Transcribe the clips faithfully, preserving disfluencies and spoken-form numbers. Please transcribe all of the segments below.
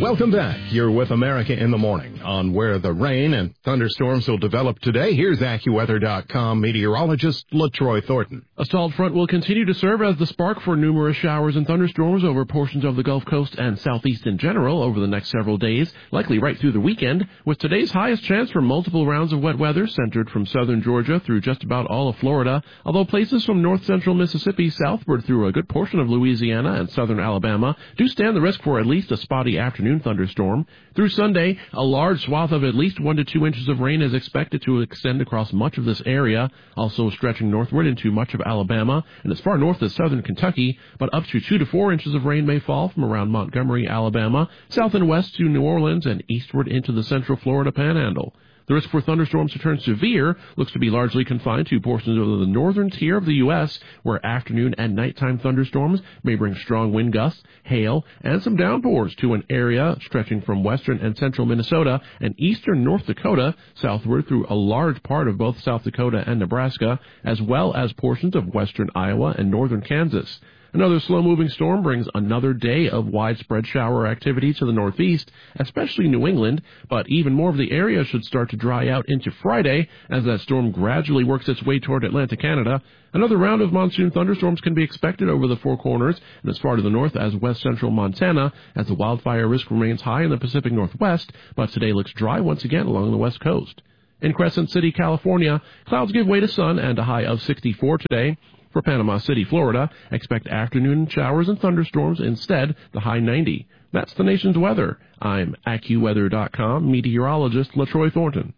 Welcome back. You're with America in the Morning. On where the rain and thunderstorms will develop today, here's AccuWeather dot com meteorologist LaTroy Thornton. A stalled front will continue to serve as the spark for numerous showers and thunderstorms over portions of the Gulf Coast and southeast in general over the next several days, likely right through the weekend, with today's highest chance for multiple rounds of wet weather centered from southern Georgia through just about all of Florida, although places from north-central Mississippi southward through a good portion of Louisiana and southern Alabama do stand the risk for at least a spotty afternoon thunderstorm. Through Sunday, a large swath of at least one to two inches of rain is expected to extend across much of this area, also stretching northward into much of Alabama and as far north as southern Kentucky, but up to two to four inches of rain may fall from around Montgomery, Alabama, south and west to New Orleans and eastward into the central Florida panhandle. The risk for thunderstorms to turn severe looks to be largely confined to portions of the northern tier of the U S, where afternoon and nighttime thunderstorms may bring strong wind gusts, hail, and some downpours to an area stretching from western and central Minnesota and eastern North Dakota southward through a large part of both South Dakota and Nebraska, as well as portions of western Iowa and northern Kansas. Another slow-moving storm brings another day of widespread shower activity to the northeast, especially New England, but even more of the area should start to dry out into Friday as that storm gradually works its way toward Atlantic Canada. Another round of monsoon thunderstorms can be expected over the Four Corners and as far to the north as west-central Montana, as the wildfire risk remains high in the Pacific Northwest, but today looks dry once again along the west coast. In Crescent City, California, clouds give way to sun and a high of sixty-four today. For Panama City, Florida, expect afternoon showers and thunderstorms, instead the high ninety. That's the nation's weather. I'm AccuWeather dot com meteorologist LaTroy Thornton.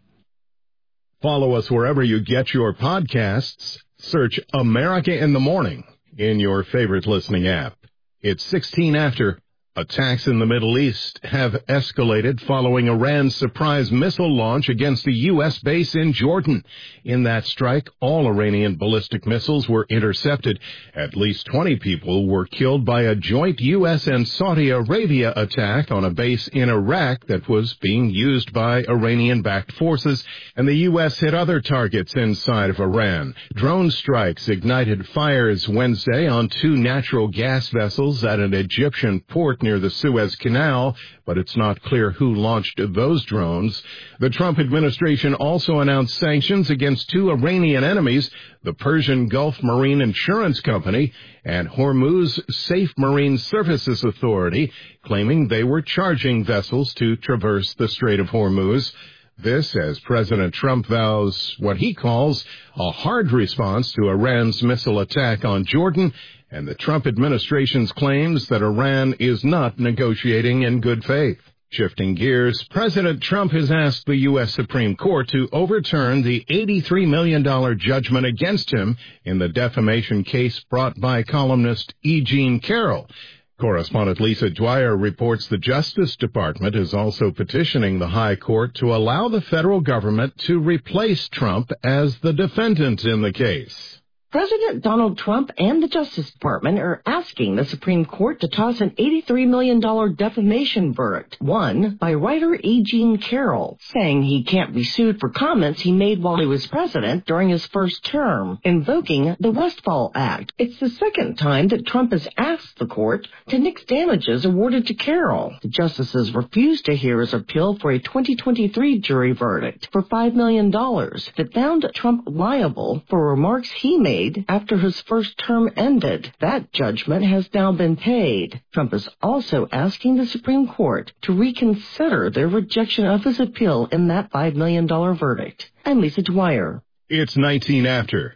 Follow us wherever you get your podcasts. Search America in the Morning in your favorite listening app. It's sixteen after. Attacks in the Middle East have escalated following Iran's surprise missile launch against a U S base in Jordan. In that strike, all Iranian ballistic missiles were intercepted. At least twenty people were killed by a joint U S and Saudi Arabia attack on a base in Iraq that was being used by Iranian-backed forces, and the U S hit other targets inside of Iran. Drone strikes ignited fires Wednesday on two natural gas vessels at an Egyptian port near the Suez Canal, but it's not clear who launched those drones. The Trump administration also announced sanctions against two Iranian enemies, the Persian Gulf Marine Insurance Company and Hormuz Safe Marine Services Authority, claiming they were charging vessels to traverse the Strait of Hormuz. This as President Trump vows what he calls a hard response to Iran's missile attack on Jordan, and the Trump administration's claims that Iran is not negotiating in good faith. Shifting gears, President Trump has asked the U S Supreme Court to overturn the eighty-three million dollars judgment against him in the defamation case brought by columnist E. Jean Carroll. Correspondent Lisa Dwyer reports the Justice Department is also petitioning the High Court to allow the federal government to replace Trump as the defendant in the case. President Donald Trump and the Justice Department are asking the Supreme Court to toss an eighty-three million dollars defamation verdict, won by writer E. Jean Carroll, saying he can't be sued for comments he made while he was president during his first term, invoking the Westfall Act. It's the second time that Trump has asked the court to nix damages awarded to Carroll. The justices refused to hear his appeal for a twenty twenty-three jury verdict for five million dollars that found Trump liable for remarks he made after his first term ended. That judgment has now been paid. Trump is also asking the Supreme Court to reconsider their rejection of his appeal in that five million dollars verdict. I'm Lisa Dwyer. It's nineteen after.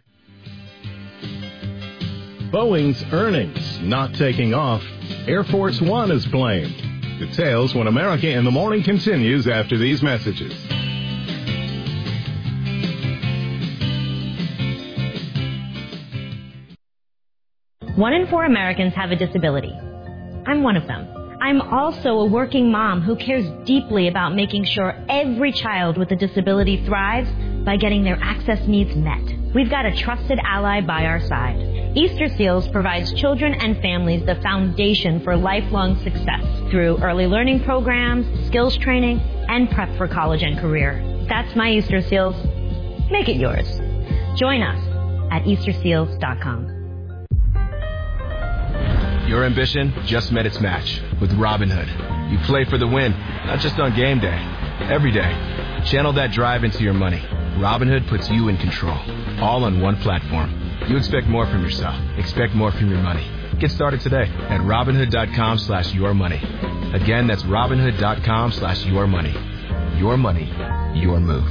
Boeing's earnings not taking off. Air Force One is blamed. Details when America in the Morning continues after these messages. One in four Americans have a disability. I'm one of them. I'm also a working mom who cares deeply about making sure every child with a disability thrives by getting their access needs met. We've got a trusted ally by our side. Easter Seals provides children and families the foundation for lifelong success through early learning programs, skills training, and prep for college and career. That's my Easter Seals. Make it yours. Join us at Easter Seals dot com. Your ambition just met its match with Robinhood. You play for the win, not just on game day. Every day, channel that drive into your money. Robinhood puts you in control, all on one platform. You expect more from yourself. Expect more from your money. Get started today at Robinhood.com slash your money. Again, that's Robinhood.com slash your money. Your money, your move.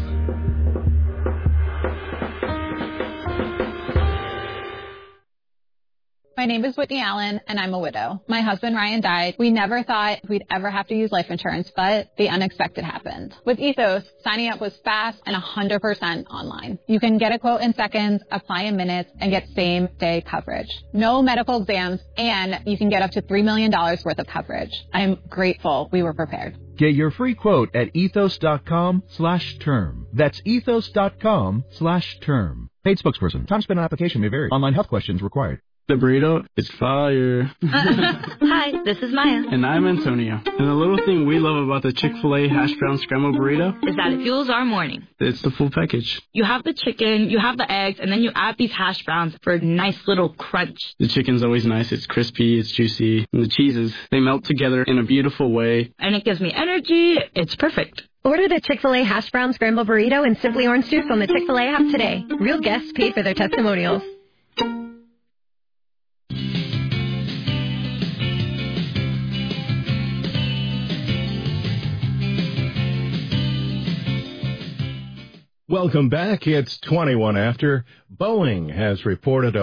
My name is Whitney Allen, and I'm a widow. My husband, Ryan, died. We never thought we'd ever have to use life insurance, but the unexpected happened. With Ethos, signing up was fast and one hundred percent online. You can get a quote in seconds, apply in minutes, and get same-day coverage. No medical exams, and you can get up to three million dollars worth of coverage. I'm grateful we were prepared. Get your free quote at ethos.com slash term. That's ethos.com slash term. Paid spokesperson. Time spent on application may vary. Online health questions required. The burrito is fire. Hi, this is Maya. And I'm Antonio. And the little thing we love about the Chick-fil-A hash brown scrambled burrito is that it fuels our morning. It's the full package. You have the chicken, you have the eggs, and then you add these hash browns for a nice little crunch. The chicken's always nice. It's crispy, it's juicy. And the cheeses, they melt together in a beautiful way. And it gives me energy. It's perfect. Order the Chick-fil-A hash brown scrambled burrito and Simply Orange Juice on the Chick-fil-A app today. Real guests paid for their testimonials. Welcome back. It's twenty-one after. Boeing has reported a